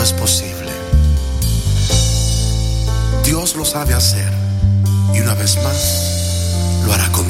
es posible. Dios lo sabe hacer y una vez más lo hará contigo.